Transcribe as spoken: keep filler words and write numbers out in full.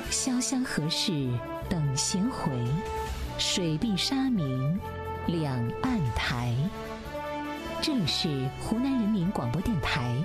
潇湘何事等闲回，水碧沙明两岸台。这里是湖南人民广播电台